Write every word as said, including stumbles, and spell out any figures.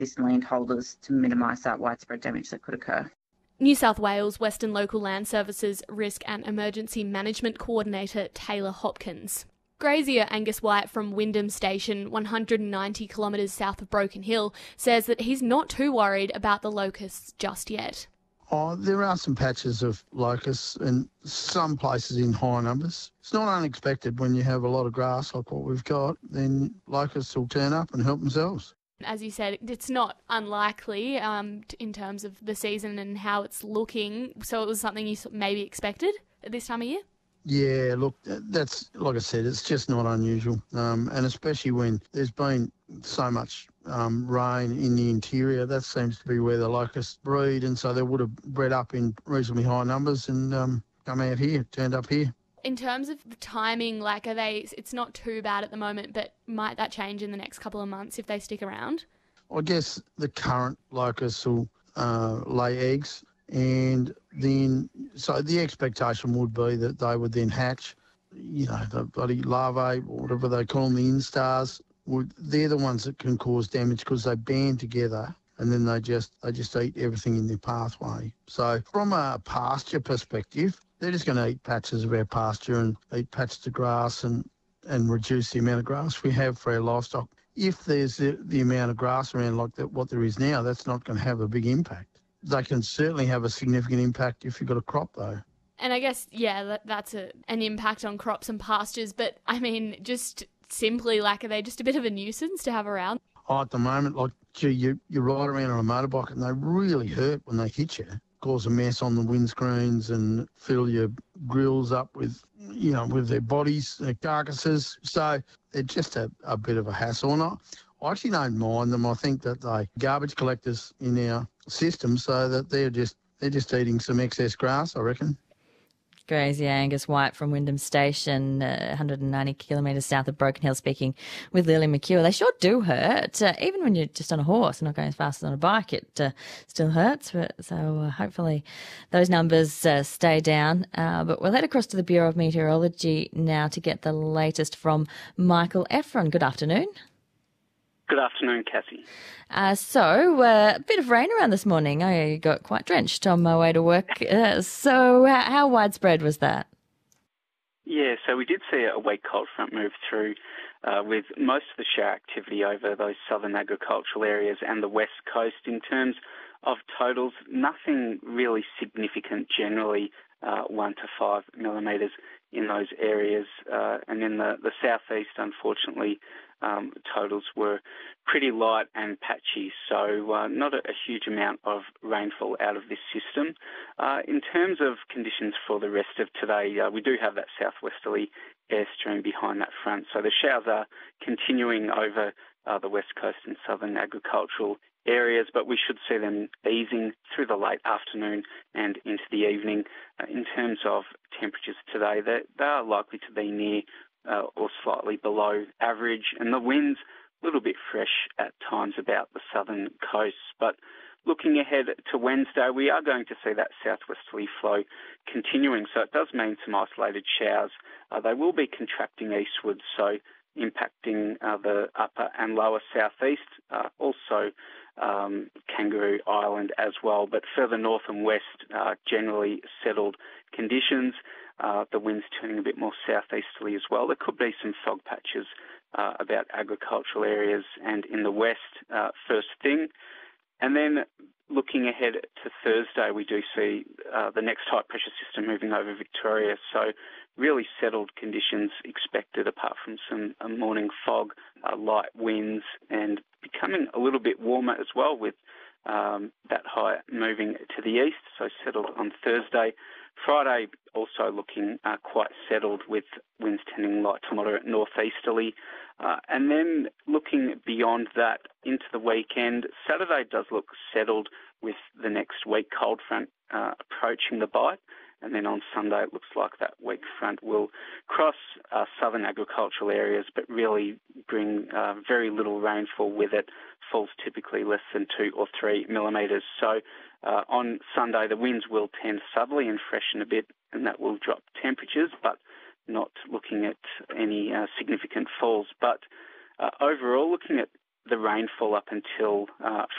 assist landholders to minimise that widespread damage that could occur. New South Wales Western Local Land Services Risk and Emergency Management Coordinator Taylor Hopkins. Grazier Angus White from Wyndham Station, one hundred ninety kilometres south of Broken Hill, says that he's not too worried about the locusts just yet. Oh, there are some patches of locusts in some places in high numbers. It's not unexpected when you have a lot of grass like what we've got, then locusts will turn up and help themselves. As you said, it's not unlikely um, in terms of the season and how it's looking. So it was something you maybe expected at this time of year? Yeah, look, that's, like I said, it's just not unusual. Um, and especially when there's been so much um, rain in the interior, that seems to be where the locusts breed. And so they would have bred up in reasonably high numbers and um, come out here, turned up here. In terms of the timing, like, are they, it's not too bad at the moment, but might that change in the next couple of months if they stick around? I guess the current locusts will uh, lay eggs, and then, so the expectation would be that they would then hatch, you know, the bloody larvae, or whatever they call them, the instars, would, they're the ones that can cause damage because they band together and then they just they just eat everything in their pathway. So from a pasture perspective, they're just going to eat patches of our pasture and eat patches of grass and, and reduce the amount of grass we have for our livestock. If there's the, the amount of grass around like that, what there is now, that's not going to have a big impact. They can certainly have a significant impact if you've got a crop, though. And I guess, yeah, that, that's a, an impact on crops and pastures. But, I mean, just simply, like, are they just a bit of a nuisance to have around? Oh, at the moment, like, gee, you, you ride around on a motorbike and they really hurt when they hit you. Cause a mess on the windscreens and fill your grills up with, you know, with their bodies, their carcasses. So they're just a, a bit of a hassle. And I, I actually don't mind them. I think that they garbage collectors in our system, so that they're just they're just eating some excess grass, I reckon. Grazier Angus White from Wyndham Station, uh, one hundred ninety kilometres south of Broken Hill, speaking with Lily McHugh. They sure do hurt. Uh, even when you're just on a horse and not going as fast as on a bike, it uh, still hurts. But, so uh, hopefully those numbers uh, stay down. Uh, but we'll head across to the Bureau of Meteorology now to get the latest from Michael Efron. Good afternoon. Good afternoon, Cassie. Uh, so, uh, a bit of rain around this morning. I got quite drenched on my way to work. Uh, so, uh, how widespread was that? Yeah, so we did see a weak cold front move through uh, with most of the shower activity over those southern agricultural areas and the west coast. In terms of totals, nothing really significant generally, uh, one to five millimetres in those areas. Uh, and in the, the southeast, unfortunately, Um, totals were pretty light and patchy, so uh, not a, a huge amount of rainfall out of this system. Uh, in terms of conditions for the rest of today, uh, we do have that southwesterly airstream behind that front, so the showers are continuing over uh, the west coast and southern agricultural areas, but we should see them easing through the late afternoon and into the evening. Uh, in terms of temperatures today, they, they are likely to be near Uh, or slightly below average, and the winds a little bit fresh at times about the southern coast. But looking ahead to Wednesday, we are going to see that southwesterly flow continuing, so it does mean some isolated showers. Uh, they will be contracting eastwards, so impacting uh, the upper and lower southeast, uh, also um, Kangaroo Island as well, but further north and west, uh, generally settled conditions. Uh, the wind's turning a bit more southeasterly as well. There could be some fog patches uh, about agricultural areas and in the west uh, first thing. And then looking ahead to Thursday, we do see uh, the next high pressure system moving over Victoria. So really settled conditions expected apart from some uh, morning fog, uh, light winds, and becoming a little bit warmer as well with um, that high moving to the east. So settled on Thursday. Friday also looking uh, quite settled with winds tending light to moderate northeasterly. Uh, and then looking beyond that into the weekend, Saturday does look settled with the next weak cold front uh, approaching the Bight. And then on Sunday it looks like that weak front will cross uh, southern agricultural areas but really bring uh, very little rainfall with it. Falls typically less than two or three millimetres. So uh, on Sunday the winds will tend southerly and freshen a bit, and that will drop temperatures, but not looking at any uh, significant falls. But uh, overall, looking at the rainfall up until uh,